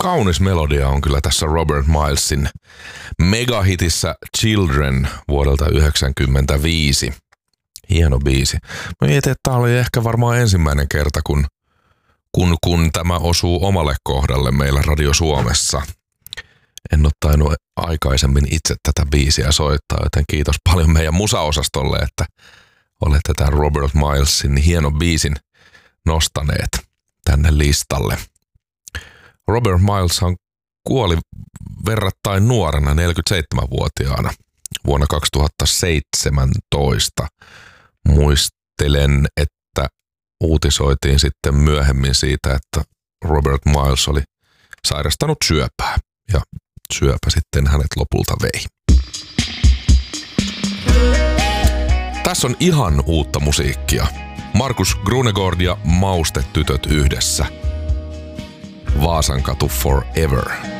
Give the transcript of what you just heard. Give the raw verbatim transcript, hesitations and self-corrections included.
kaunis melodia on kyllä tässä Robert Milesin megahitissä Children vuodelta yhdeksänkymmentäviisi. Hieno biisi. Mä mietin, että tää oli ehkä varmaan ensimmäinen kerta, kun, kun, kun tämä osuu omalle kohdalle meillä Radio Suomessa. En ole tainnut aikaisemmin itse tätä biisiä soittaa, joten kiitos paljon meidän musaosastolle, että olette tämän Robert Milesin hienon biisin nostaneet tänne listalle. Robert Mileshan kuoli verrattain nuorena, neljäkymmentäseitsemänvuotiaana vuonna kaksituhattaseitsemäntoista. Muistelen, että uutisoitiin sitten myöhemmin siitä, että Robert Miles oli sairastanut syöpää ja syöpä sitten hänet lopulta vei. Tässä on ihan uutta musiikkia. Markus Grunegård ja Maustetytöt yhdessä. Vaasankatu Forever.